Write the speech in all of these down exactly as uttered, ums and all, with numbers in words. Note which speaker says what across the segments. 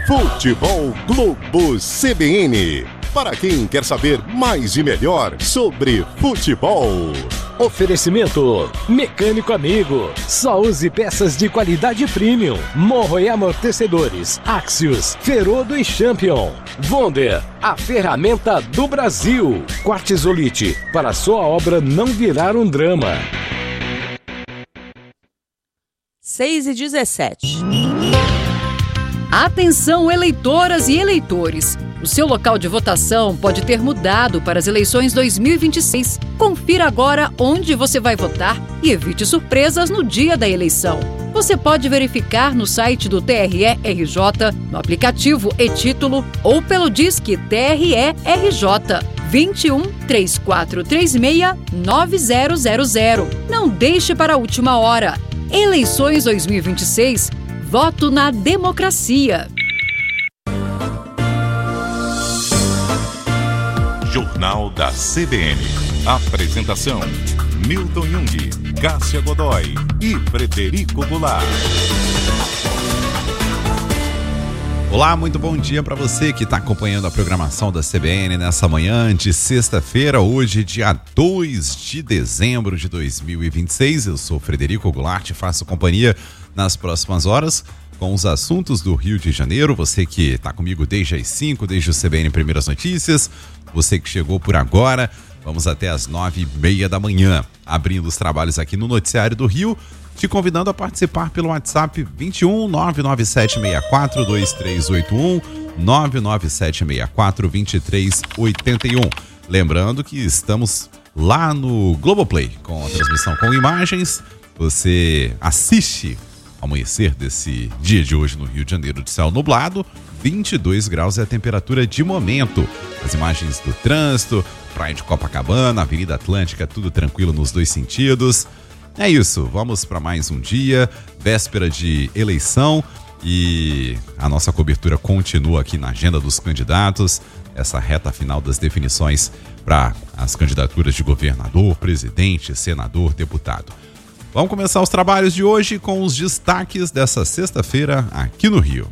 Speaker 1: Futebol Globo C B N. Para quem quer saber mais e melhor sobre futebol.
Speaker 2: Oferecimento Mecânico Amigo. Só use peças de qualidade premium. Morro e amortecedores, Axios, Ferodo e Champion. Wonder, a ferramenta do Brasil. Quartzolite, para sua obra não virar um drama.
Speaker 3: seis e dezessete.
Speaker 4: Atenção, eleitoras e eleitores! O seu local de votação pode ter mudado para as eleições dois mil e vinte e seis. Confira agora onde você vai votar e evite surpresas no dia da eleição. Você pode verificar no site do T R E R J, no aplicativo e-Título ou pelo Disque T R E R J vinte e um, três quatro três seis, nove zero zero zero. Não deixe para a última hora. Eleições dois mil e vinte e seis. Voto na democracia.
Speaker 5: Jornal da C B N. Apresentação: Milton Jung, Cássia Godoy e Frederico Goulart.
Speaker 6: Olá, muito bom dia para você que está acompanhando a programação da C B N nessa manhã de sexta-feira, hoje, dia dois de dezembro de dois mil e vinte e seis. Eu sou Frederico Goulart e faço companhia nas próximas horas com os assuntos do Rio de Janeiro. Você que está comigo desde as cinco, desde o C B N Primeiras Notícias, você que chegou por agora, vamos até as nove e meia da manhã, abrindo os trabalhos aqui no Noticiário do Rio, te convidando a participar pelo WhatsApp vinte e um, nove nove sete seis quatro, dois três oito um, nove nove sete seis quatro, dois três oito um. Lembrando que estamos lá no Globoplay, com a transmissão com imagens. Você assiste ao amanhecer desse dia de hoje no Rio de Janeiro, de céu nublado, vinte e dois graus é a temperatura de momento. As imagens do trânsito, Praia de Copacabana, Avenida Atlântica, tudo tranquilo nos dois sentidos. É isso, vamos para mais um dia, véspera de eleição, e a nossa cobertura continua aqui na agenda dos candidatos, essa reta final das definições para as candidaturas de governador, presidente, senador, deputado. Vamos começar os trabalhos de hoje com os destaques dessa sexta-feira aqui no Rio.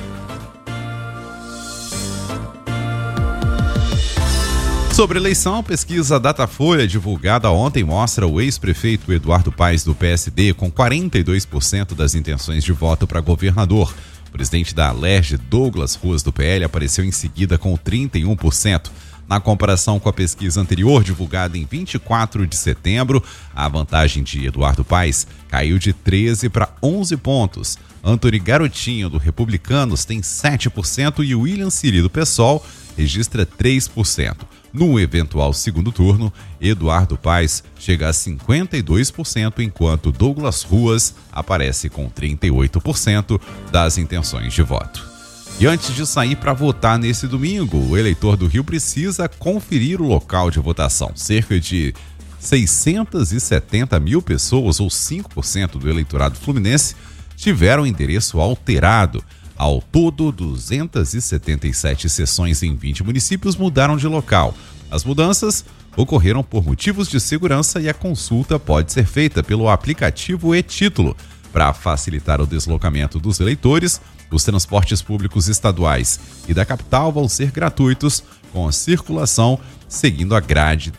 Speaker 6: Sobre eleição, a pesquisa Datafolha divulgada ontem mostra o ex-prefeito Eduardo Paes do P S D com quarenta e dois por cento das intenções de voto para governador. O presidente da Alerj, Douglas Ruas do P L, apareceu em seguida com trinta e um por cento. Na comparação com a pesquisa anterior, divulgada em vinte e quatro de setembro, a vantagem de Eduardo Paes caiu de treze para onze pontos. Antony Garotinho, do Republicanos, tem sete por cento e William Siri, do PSOL, registra três por cento. No eventual segundo turno, Eduardo Paes chega a cinquenta e dois por cento, enquanto Douglas Ruas aparece com trinta e oito por cento das intenções de voto. E antes de sair para votar nesse domingo, o eleitor do Rio precisa conferir o local de votação. Cerca de seiscentos e setenta mil pessoas, ou cinco por cento do eleitorado fluminense, tiveram o endereço alterado. Ao todo, duzentas e setenta e sete sessões em vinte municípios mudaram de local. As mudanças ocorreram por motivos de segurança e a consulta pode ser feita pelo aplicativo e-Título. Para facilitar o deslocamento dos eleitores, os transportes públicos estaduais e da capital vão ser gratuitos, com a circulação seguindo a grade